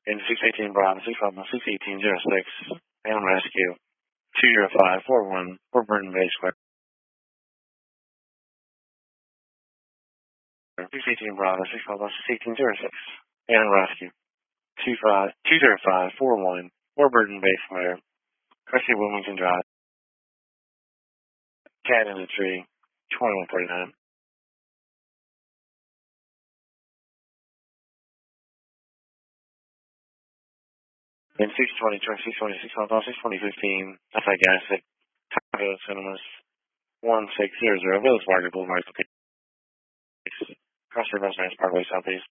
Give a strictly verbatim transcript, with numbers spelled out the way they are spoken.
In six eighteen Bravo, six five six eighteen zero six, Animal Rescue, two zero five four one, Fort Burton Bay Square. six eighteen Bravo, six five six eighteen zero six, Animal Rescue, two zero five four one, Fort Burton Bay Square, Cressy Wilmington Drive, Cat in the Tree, twenty-one forty-nine. In six twenty, six twenty, six twenty fifteen, F I Gas at Taco Cinemas, one six zero zero, Village Market Boulevard, Cross River Parkway Southeast.